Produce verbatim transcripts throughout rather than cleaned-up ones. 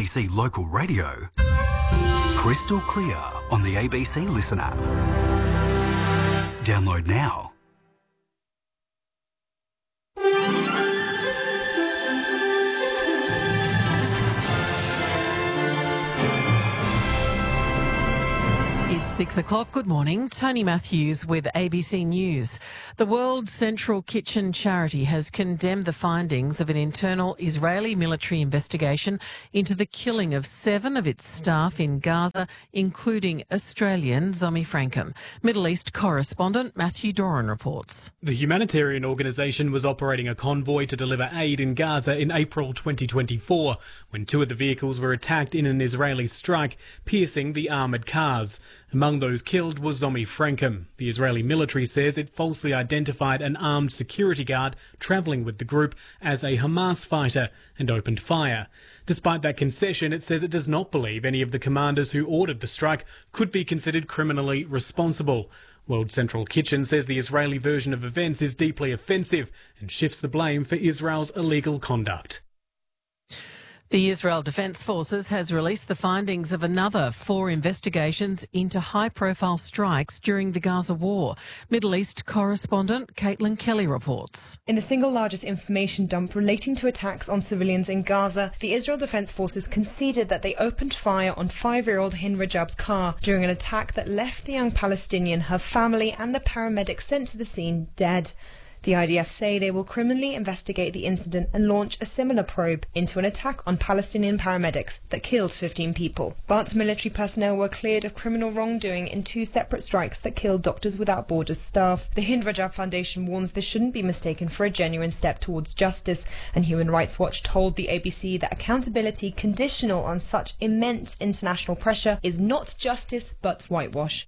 C Local Radio, crystal clear on the A B C Listen app. Download now. Six o'clock. Good morning. Tony Matthews with A B C News. The World Central Kitchen charity has condemned the findings of an internal Israeli military investigation into the killing of seven of its staff in Gaza, including Australian Zomi Frankham. Middle East correspondent Matthew Doran reports. The humanitarian organisation was operating a convoy to deliver aid in Gaza in April twenty twenty-four, when two of the vehicles were attacked in an Israeli strike, piercing the armoured cars. Among those killed was Zomi Frankham. The Israeli military says it falsely identified an armed security guard travelling with the group as a Hamas fighter and opened fire. Despite that concession, it says it does not believe any of the commanders who ordered the strike could be considered criminally responsible. World Central Kitchen says the Israeli version of events is deeply offensive and shifts the blame for Israel's illegal conduct. The Israel Defence Forces has released the findings of another four investigations into high-profile strikes during the Gaza war. Middle East correspondent Caitlin Kelly reports. In the single largest information dump relating to attacks on civilians in Gaza, the Israel Defence Forces conceded that they opened fire on five-year-old Hind Rajab's car during an attack that left the young Palestinian, her family and the paramedics sent to the scene dead. The I D F say they will criminally investigate the incident and launch a similar probe into an attack on Palestinian paramedics that killed fifteen people. But military personnel were cleared of criminal wrongdoing in two separate strikes that killed Doctors Without Borders staff. The Hind Rajab Foundation warns this shouldn't be mistaken for a genuine step towards justice, and Human Rights Watch told the A B C that accountability conditional on such immense international pressure is not justice but whitewash.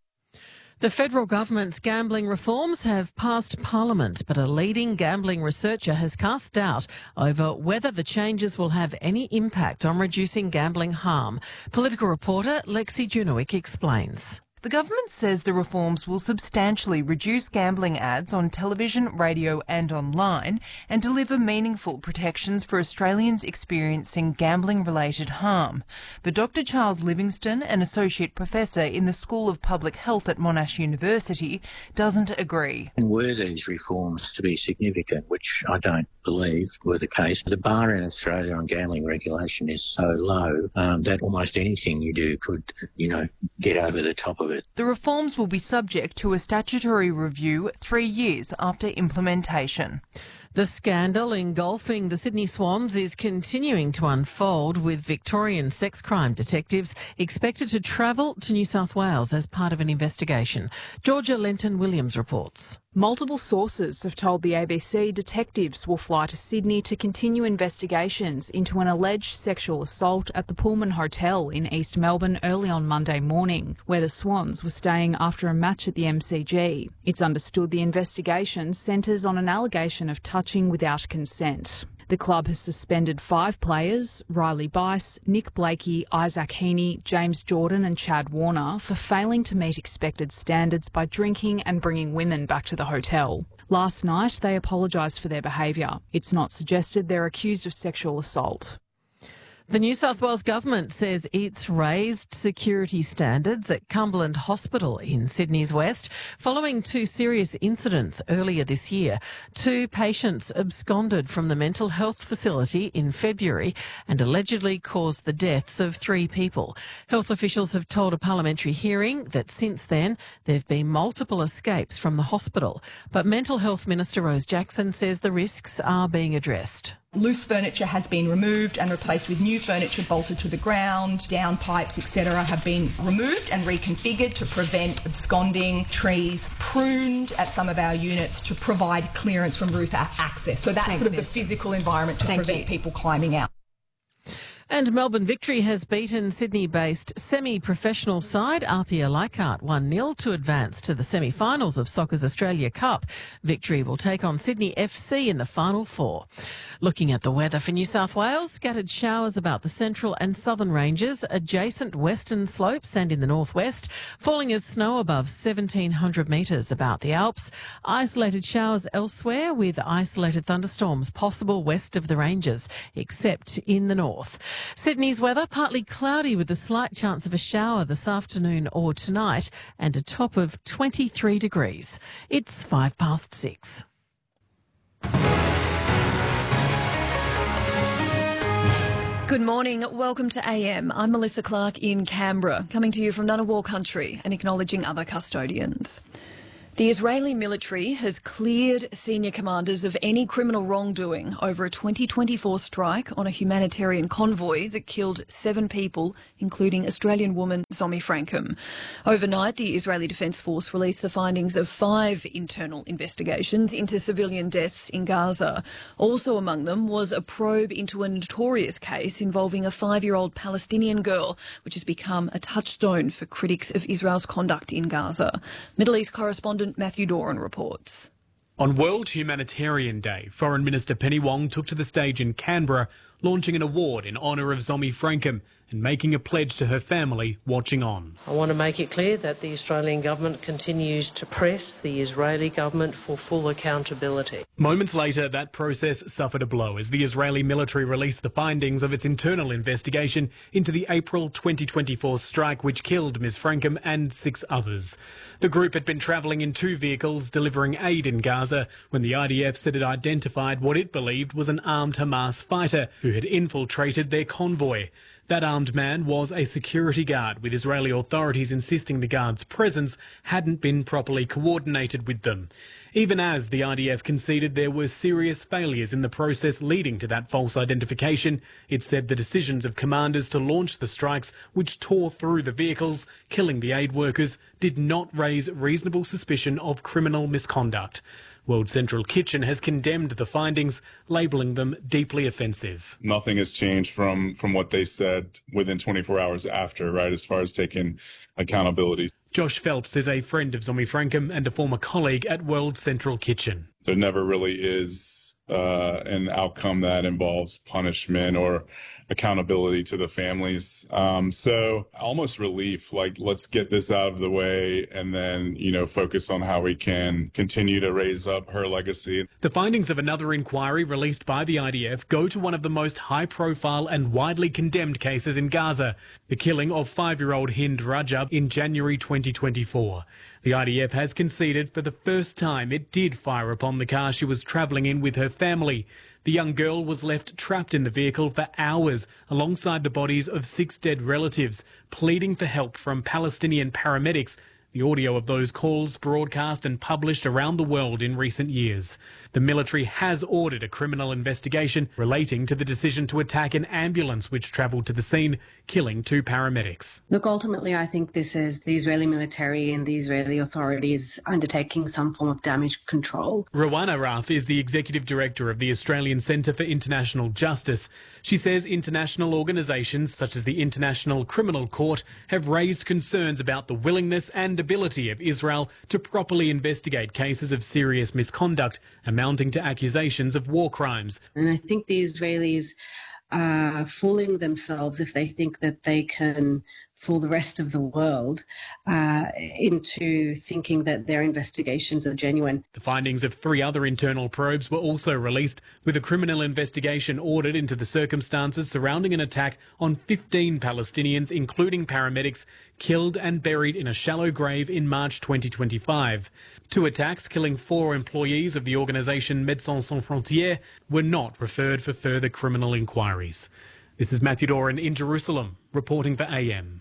The federal government's gambling reforms have passed Parliament, but a leading gambling researcher has cast doubt over whether the changes will have any impact on reducing gambling harm. Political reporter Lexi Junowick explains. The government says the reforms will substantially reduce gambling ads on television, radio and online and deliver meaningful protections for Australians experiencing gambling-related harm. But Doctor Charles Livingstone, an Associate Professor in the School of Public Health at Monash University, doesn't agree. And were these reforms to be significant, which I don't believe were the case, the bar in Australia on gambling regulation is so low um, that almost anything you do could, you know, get over the top of it. The reforms will be subject to a statutory review three years after implementation. The scandal engulfing the Sydney Swans is continuing to unfold, with Victorian sex crime detectives expected to travel to New South Wales as part of an investigation. Georgia Lenton-Williams reports. Multiple sources have told the A B C detectives will fly to Sydney to continue investigations into an alleged sexual assault at the Pullman Hotel in East Melbourne early on Monday morning, where the Swans were staying after a match at the M C G. It's understood the investigation centres on an allegation of touching without consent. The club has suspended five players, Riley Bice, Nick Blakey, Isaac Heaney, James Jordan and Chad Warner, for failing to meet expected standards by drinking and bringing women back to the hotel. Last night, they apologised for their behaviour. It's not suggested they're accused of sexual assault. The New South Wales government says it's raised security standards at Cumberland Hospital in Sydney's West following two serious incidents earlier this year. Two patients absconded from the mental health facility in February and allegedly caused the deaths of three people. Health officials have told a parliamentary hearing that since then there have been multiple escapes from the hospital. But Mental Health Minister Rose Jackson says the risks are being addressed. Loose furniture has been removed and replaced with new furniture bolted to the ground. Down pipes, et cetera have been removed and reconfigured to prevent absconding. Trees pruned at some of our units to provide clearance from roof access. So that's Thanks, sort of Minister. the physical environment to Thank prevent you. people climbing out. And Melbourne Victory has beaten Sydney-based semi-professional side Apia Leichhardt one nil to advance to the semi-finals of Soccer's Australia Cup. Victory will take on Sydney F C in the final four. Looking at the weather for New South Wales, scattered showers about the central and southern ranges, adjacent western slopes and in the northwest, falling as snow above seventeen hundred metres about the Alps. Isolated showers elsewhere with isolated thunderstorms possible west of the ranges, except in the north. Sydney's weather, partly cloudy with a slight chance of a shower this afternoon or tonight and a top of twenty-three degrees. It's five past six. Good morning. Welcome to A M. I'm Melissa Clark in Canberra, coming to you from Ngunnawal country and acknowledging other custodians. The Israeli military has cleared senior commanders of any criminal wrongdoing over a twenty twenty-four strike on a humanitarian convoy that killed seven people, including Australian woman Zomi Frankham. Overnight, the Israeli Defence Force released the findings of five internal investigations into civilian deaths in Gaza. Also among them was a probe into a notorious case involving a five-year-old Palestinian girl, which has become a touchstone for critics of Israel's conduct in Gaza. Middle East correspondent Matthew Doran reports. On World Humanitarian Day, Foreign Minister Penny Wong took to the stage in Canberra, launching an award in honour of Zomi Frankham and making a pledge to her family watching on. I want to make it clear that the Australian government continues to press the Israeli government for full accountability. Moments later, that process suffered a blow as the Israeli military released the findings of its internal investigation into the April twenty twenty-four strike which killed Miz Frankham and six others. The group had been travelling in two vehicles delivering aid in Gaza when the I D F said it identified what it believed was an armed Hamas fighter who had infiltrated their convoy. That armed man was a security guard, with Israeli authorities insisting the guard's presence hadn't been properly coordinated with them. Even as the I D F conceded there were serious failures in the process leading to that false identification, it said the decisions of commanders to launch the strikes, which tore through the vehicles, killing the aid workers, did not raise reasonable suspicion of criminal misconduct. World Central Kitchen has condemned the findings, labelling them deeply offensive. Nothing has changed from, from what they said within twenty-four hours after, right, as far as taking accountability. Josh Phelps is a friend of Zomi Frankham and a former colleague at World Central Kitchen. There never really is uh, an outcome that involves punishment or accountability to the families. Um, so almost relief, like, let's get this out of the way and then, you know, focus on how we can continue to raise up her legacy. The findings of another inquiry released by the I D F go to one of the most high-profile and widely condemned cases in Gaza, the killing of five-year-old Hind Rajab in January twenty twenty-four. The I D F has conceded for the first time it did fire upon the car she was travelling in with her family. The young girl was left trapped in the vehicle for hours alongside the bodies of six dead relatives, pleading for help from Palestinian paramedics. The audio of those calls broadcast and published around the world in recent years. The military has ordered a criminal investigation relating to the decision to attack an ambulance which travelled to the scene, killing two paramedics. Look, ultimately, I think this is the Israeli military and the Israeli authorities undertaking some form of damage control. Rowan Araf is the executive director of the Australian Centre for International Justice. She says international organisations such as the International Criminal Court have raised concerns about the willingness and ability of Israel to properly investigate cases of serious misconduct amounting to accusations of war crimes. And I think the Israelis are fooling themselves if they think that they can fool the rest of the world uh, into thinking that their investigations are genuine. The findings of three other internal probes were also released, with a criminal investigation ordered into the circumstances surrounding an attack on fifteen Palestinians, including paramedics, killed and buried in a shallow grave in March twenty twenty-five. Two attacks killing four employees of the organisation Médecins Sans Frontières were not referred for further criminal inquiries. This is Matthew Doran in Jerusalem, reporting for A M.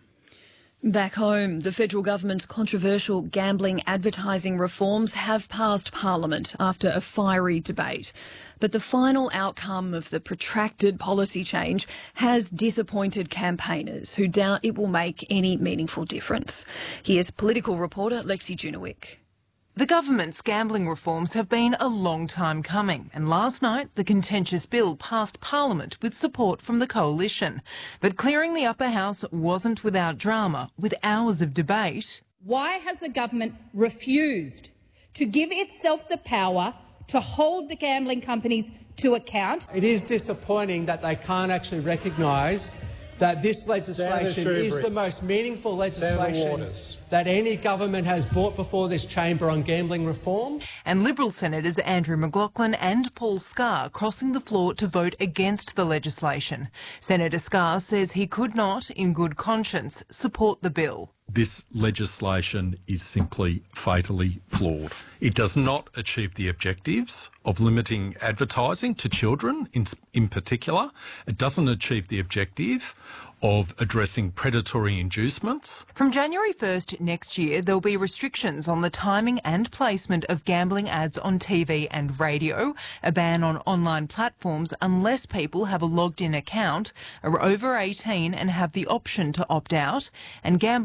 Back home, the federal government's controversial gambling advertising reforms have passed Parliament after a fiery debate. But the final outcome of the protracted policy change has disappointed campaigners who doubt it will make any meaningful difference. Here's political reporter Lexi Junowick. The government's gambling reforms have been a long time coming, and last night the contentious bill passed Parliament with support from the coalition. But clearing the upper house wasn't without drama, with hours of debate. Why has the government refused to give itself the power to hold the gambling companies to account? It is disappointing that they can't actually recognise that this legislation is the most meaningful legislation that any government has brought before this chamber on gambling reform. And Liberal Senators Andrew McLaughlin and Paul Scar crossing the floor to vote against the legislation. Senator Scar says he could not, in good conscience, support the bill. This legislation is simply fatally flawed. It does not achieve the objectives of limiting advertising to children in, in particular. It doesn't achieve the objective of addressing predatory inducements. From January first next year, there'll be restrictions on the timing and placement of gambling ads on T V and radio, a ban on online platforms unless people have a logged-in account, are over eighteen and have the option to opt out, and gambling